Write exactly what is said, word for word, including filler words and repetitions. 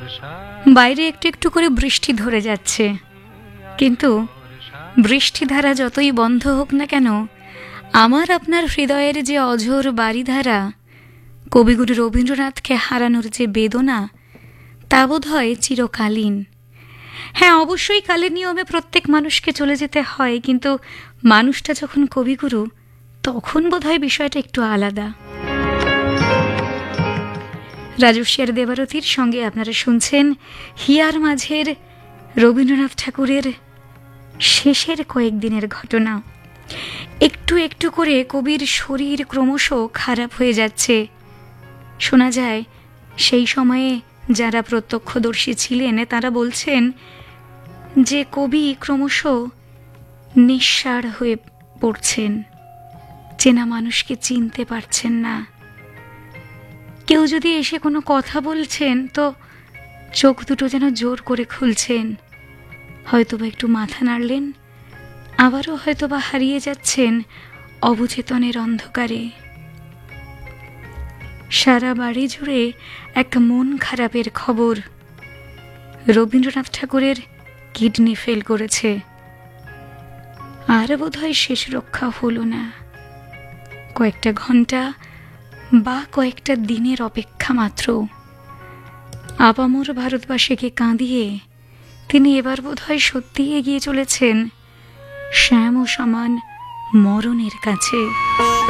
বাইরে একটু একটু করে বৃষ্টি ধরে যাচ্ছে, কিন্তু বৃষ্টিধারা যতই বন্ধ হোক না কেন, আমার আপনার হৃদয়ের যে অঝোর বারিধারা, কবিগুরু রবীন্দ্রনাথকে হারানোর যে বেদনা, তা বোধ হয় চিরকালীন। হ্যাঁ, অবশ্যই কালের নিয়মে প্রত্যেক মানুষকে চলে যেতে হয়, কিন্তু মানুষটা যখন কবিগুরু, তখন বোধ হয় বিষয়টা একটু আলাদা। রাজস্বী আর দেবারতীর সঙ্গে আপনারা শুনছেন হিয়ার মাঝের রবীন্দ্রনাথ ঠাকুরের শেষের কয়েকদিনের ঘটনা। একটু একটু করে কবির শরীর ক্রমশ খারাপ হয়ে যাচ্ছে। শোনা যায় সেই সময়ে যারা প্রত্যক্ষদর্শী ছিলেন তারা বলছেন যে কবি ক্রমশ নিঃসাড় হয়ে পড়ছেন, চেনা মানুষকে চিনতে পারছেন না। কেউ যদি এসে কোনো কথা বলছেন তো চোখ দুটো যেন জোর করে খুলছেন, হয়তোবা একটু মাথা নাড়লেন, আবারও হয়তোবা হারিয়ে যাচ্ছেন অবচেতনের অন্ধকারে। সারা বাড়ি জুড়ে এক মন খারাপের খবর, রবীন্দ্রনাথ ঠাকুরের কিডনি ফেল করেছে, আর বোধহয় শেষ রক্ষা হলো না। কয়েকটা ঘন্টা বা কয়েকটা দিনের অপেক্ষা মাত্র। আপামর ভারতবাসীকে কাঁদিয়ে তিনি এবার বোধহয় সত্যিই এগিয়ে চলেছেন শ্যাম সমান মরণের কাছে।